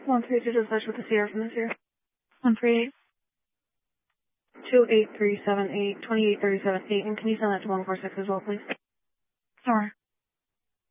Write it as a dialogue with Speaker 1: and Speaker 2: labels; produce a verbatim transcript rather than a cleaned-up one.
Speaker 1: one three two dispatch with the Sierra from the Sierra.
Speaker 2: one three eight.
Speaker 1: two eight three seven eight, two eight three seven eight, and can you send that to one four six as well, please?